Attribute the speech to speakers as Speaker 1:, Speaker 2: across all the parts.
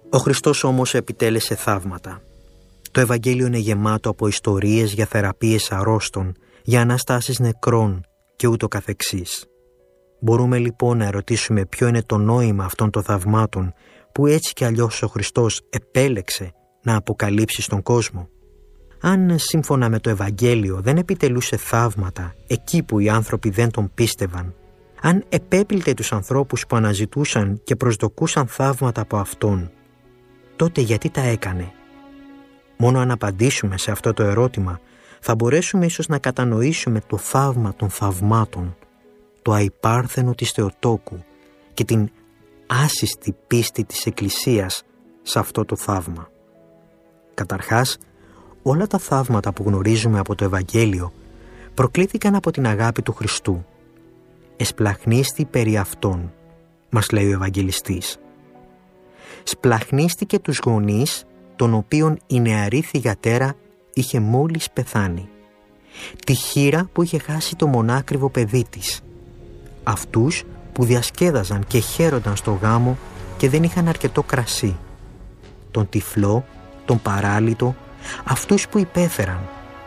Speaker 1: Ο Χριστός όμως επιτέλεσε θαύματα. Το Ευαγγέλιο είναι γεμάτο από ιστορίες για θεραπείες αρρώστων, για αναστάσεις νεκρών και ούτω καθεξής. Μπορούμε λοιπόν να ερωτήσουμε ποιο είναι το νόημα αυτών των θαυμάτων που έτσι κι αλλιώς ο Χριστός επέλεξε να αποκαλύψει στον κόσμο. Αν σύμφωνα με το Ευαγγέλιο δεν επιτελούσε θαύματα εκεί που οι άνθρωποι δεν τον πίστευαν, αν επέπλητε τους ανθρώπους που αναζητούσαν και προσδοκούσαν θαύματα από Αυτόν, τότε γιατί τα έκανε? Μόνο αν απαντήσουμε σε αυτό το ερώτημα θα μπορέσουμε ίσως να κατανοήσουμε το θαύμα των θαυμάτων, το αϊπάρθενο της Θεοτόκου και την άσυστη πίστη της Εκκλησίας σε αυτό το θαύμα. Καταρχάς, όλα τα θαύματα που γνωρίζουμε από το Ευαγγέλιο προκλήθηκαν από την αγάπη του Χριστού. «Εσπλαχνίστη περί Αυτόν», μας λέει ο Ευαγγελιστής. Σπλαχνίστηκε τους γονείς, των οποίων η νεαρή θυγατέρα είχε μόλις πεθάνει. Τη χήρα που είχε χάσει το μονάκριβο παιδί της. Αυτούς που διασκέδαζαν και χαίρονταν στο γάμο και δεν είχαν αρκετό κρασί. Τον τυφλό, τον παράλυτο, αυτούς που υπέφεραν.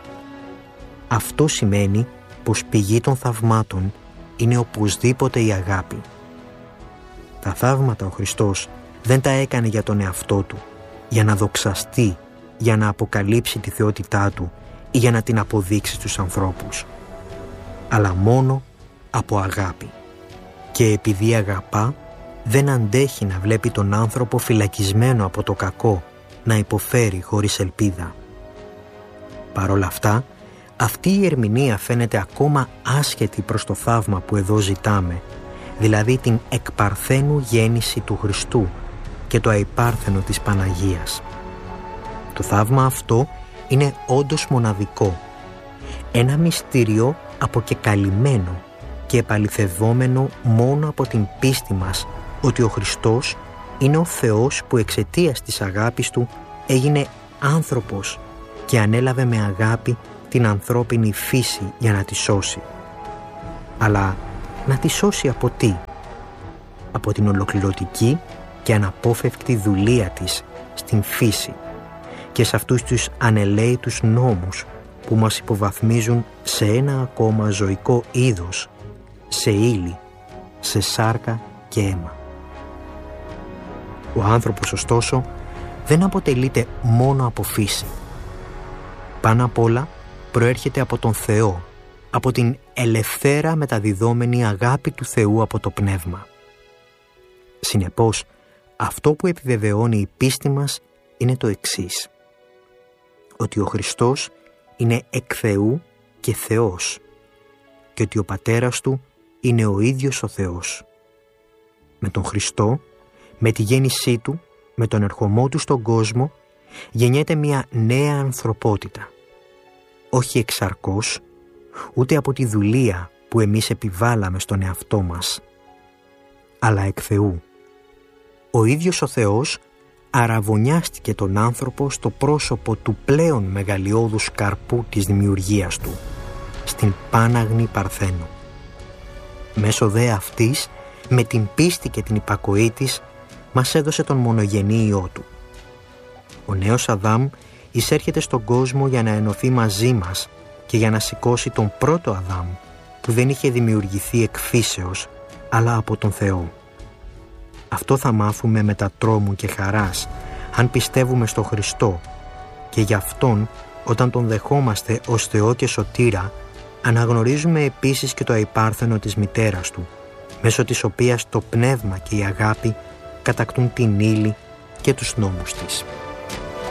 Speaker 1: Αυτό σημαίνει πως πηγή των θαυμάτων είναι οπωσδήποτε η αγάπη. Τα θαύματα ο Χριστός δεν τα έκανε για τον εαυτό του, για να δοξαστεί, για να αποκαλύψει τη θεότητά του ή για να την αποδείξει στους ανθρώπους, αλλά μόνο από αγάπη. Και επειδή αγαπά, δεν αντέχει να βλέπει τον άνθρωπο φυλακισμένο από το κακό, να υποφέρει χωρίς ελπίδα. Παρ' όλα αυτά, αυτή η ερμηνεία φαίνεται ακόμα άσχετη προς το θαύμα που εδώ ζητάμε, δηλαδή την εκπαρθένου γέννηση του Χριστού και το αϊπάρθενο της Παναγίας. Το θαύμα αυτό είναι όντως μοναδικό, ένα μυστήριο αποκεκαλυμμένο και επαληθευόμενο μόνο από την πίστη μας ότι ο Χριστός είναι ο Θεός που εξαιτίας της αγάπης Του έγινε άνθρωπος και ανέλαβε με αγάπη την ανθρώπινη φύση για να τη σώσει. Αλλά να τη σώσει από τι? Από την ολοκληρωτική και αναπόφευκτη δουλεία της στην φύση και σε αυτούς τους ανελαίητους νόμους που μας υποβαθμίζουν σε ένα ακόμα ζωικό είδος, σε ύλη, σε σάρκα και αίμα. Ο άνθρωπος ωστόσο δεν αποτελείται μόνο από φύση. Πάνω απ' όλα προέρχεται από τον Θεό, από την ελευθέρα μεταδιδόμενη αγάπη του Θεού από το Πνεύμα. Συνεπώς, αυτό που επιβεβαιώνει η πίστη μας είναι το εξής: ότι ο Χριστός είναι εκ Θεού και Θεός και ότι ο Πατέρας Του είναι ο ίδιος ο Θεός. Με τον Χριστό, με τη γέννησή Του, με τον ερχομό Του στον κόσμο, γεννιέται μια νέα ανθρωπότητα. Όχι εξαρκώς, ούτε από τη δουλεία που εμείς επιβάλαμε στον εαυτό μας, αλλά εκ Θεού. Ο ίδιος ο Θεός αραβωνιάστηκε τον άνθρωπο στο πρόσωπο του πλέον μεγαλειώδους καρπού της δημιουργίας Του, στην πάναγνη Παρθένο. Μέσω δε αυτής, με την πίστη και την υπακοή της, μας έδωσε τον μονογενή Υιό Του. Ο νέος Αδάμ εισέρχεται στον κόσμο για να ενωθεί μαζί μας και για να σηκώσει τον πρώτο Αδάμ, που δεν είχε δημιουργηθεί εκ φύσεως, αλλά από τον Θεό. Αυτό θα μάθουμε μετά τρόμου και χαράς, αν πιστεύουμε στο Χριστό, και γι' Αυτόν, όταν Τον δεχόμαστε ως Θεό και Σωτήρα, αναγνωρίζουμε επίσης και το αϊπάρθενο της μητέρας Του, μέσω της οποίας το πνεύμα και η αγάπη κατακτούν την ύλη και τους νόμους της.